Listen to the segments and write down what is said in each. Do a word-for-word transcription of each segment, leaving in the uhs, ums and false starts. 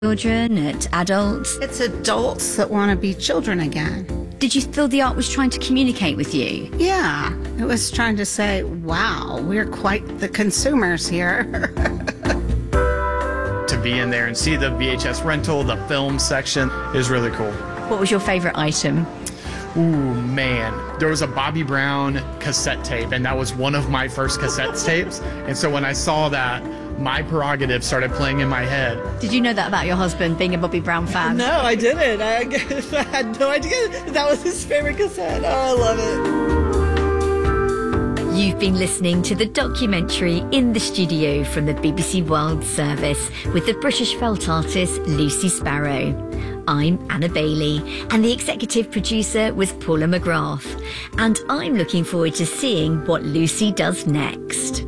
Children, at adults? It's adults that want to be children again. Did you feel the art was trying to communicate with you? Yeah, it was trying to say, wow, we're quite the consumers here. To be in there and see the V H S rental, the film section is really cool. What was your favourite item? Ooh, man. There was a Bobby Brown cassette tape, and that was one of my first cassette tapes. And so when I saw that, My Prerogative started playing in my head. Did you know that about your husband, being a Bobby Brown fan? No, I didn't. I, I had no idea that was his favorite cassette. Oh, I love it. You've been listening to the documentary In the Studio from the B B C World Service with the British felt artist Lucy Sparrow. I'm Anna Bailey, and the executive producer was Paula McGrath. And I'm looking forward to seeing what Lucy does next.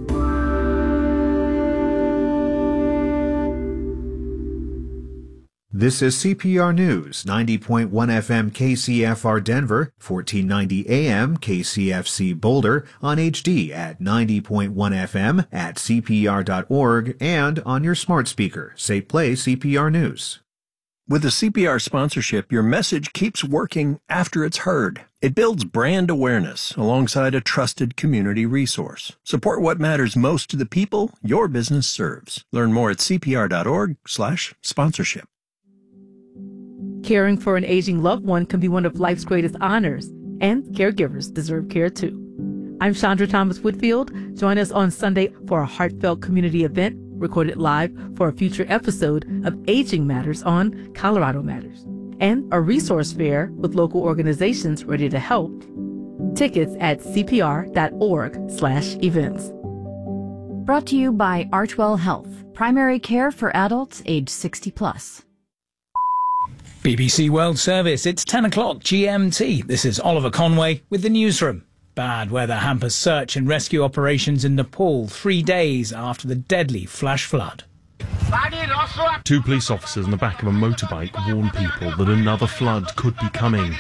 This is C P R News, ninety point one F M K C F R Denver, fourteen ninety A M K C F C Boulder, on H D at ninety point one F M, at C P R dot org, and on your smart speaker. Say play C P R News. With the C P R sponsorship, your message keeps working after it's heard. It builds brand awareness alongside a trusted community resource. Support what matters most to the people your business serves. Learn more at C P R dot org slash sponsorship. Caring for an aging loved one can be one of life's greatest honors, and caregivers deserve care too. I'm Chandra Thomas Whitfield. Join us on Sunday for a heartfelt community event recorded live for a future episode of Aging Matters on Colorado Matters, and a resource fair with local organizations ready to help. Tickets at C P R dot org slash events. Brought to you by Archwell Health, primary care for adults age sixty plus. B B C World Service, it's ten o'clock G M T. This is Oliver Conway with the newsroom. Bad weather hampers search and rescue operations in Nepal three days after the deadly flash flood. Two police officers on the back of a motorbike warn people that another flood could be coming.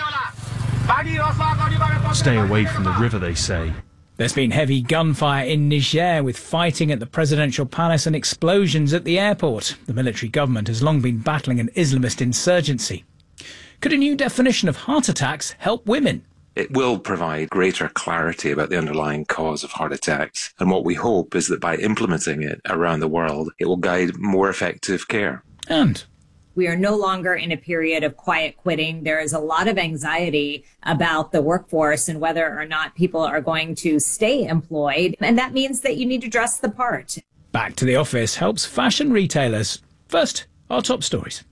Stay away from the river, they say. There's been heavy gunfire in Niger, with fighting at the presidential palace and explosions at the airport. The military government has long been battling an Islamist insurgency. Could a new definition of heart attacks help women? It will provide greater clarity about the underlying cause of heart attacks. And what we hope is that by implementing it around the world, it will guide more effective care. And we are no longer in a period of quiet quitting. There is a lot of anxiety about the workforce and whether or not people are going to stay employed. And that means that you need to dress the part. Back to the office helps fashion retailers. First, our top stories.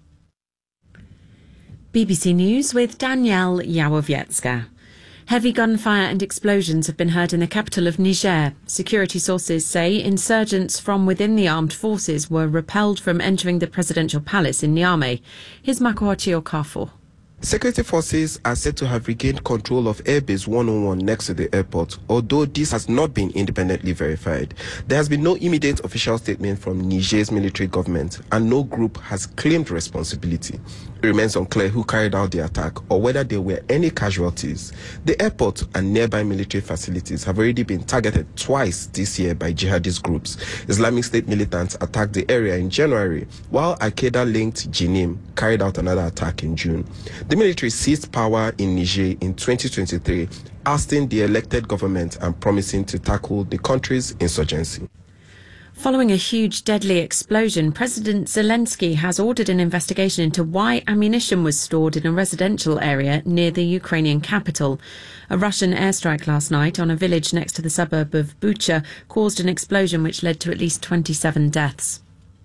B B C News with Danielle Yawowiecka. Heavy gunfire and explosions have been heard in the capital of Niger. Security sources say insurgents from within the armed forces were repelled from entering the presidential palace in Niamey. Here's Makoachi Okafor. Security forces are said to have regained control of Airbase one oh one next to the airport, although this has not been independently verified. There has been no immediate official statement from Niger's military government, and no group has claimed responsibility. It remains unclear who carried out the attack or whether there were any casualties. The airport and nearby military facilities have already been targeted twice this year by jihadist groups. Islamic State militants attacked the area in January, while Al-Qaeda-linked Jinim carried out another attack in June. The military seized power in Niger in twenty twenty-three, ousting the elected government and promising to tackle the country's insurgency. Following a huge deadly explosion, President Zelensky has ordered an investigation into why ammunition was stored in a residential area near the Ukrainian capital. A Russian airstrike last night on a village next to the suburb of Bucha caused an explosion which led to at least twenty-seven deaths.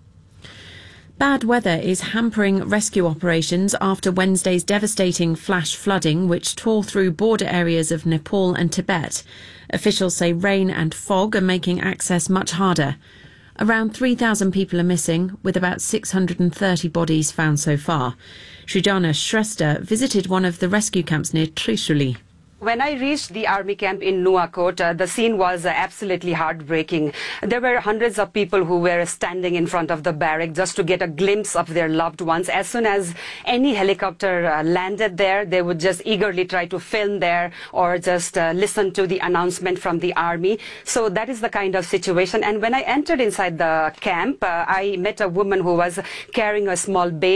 Bad weather is hampering rescue operations after Wednesday's devastating flash flooding, which tore through border areas of Nepal and Tibet. Officials say rain and fog are making access much harder. Around three thousand people are missing, with about six hundred thirty bodies found so far. Sridhana Shrestha visited one of the rescue camps near Trishuli. When I reached the army camp in Nuwakot, uh, the scene was uh, absolutely heartbreaking. There were hundreds of people who were standing in front of the barrack just to get a glimpse of their loved ones. As soon as any helicopter uh, landed there, they would just eagerly try to film there or just uh, listen to the announcement from the army. So that is the kind of situation. And when I entered inside the camp, uh, I met a woman who was carrying a small baby.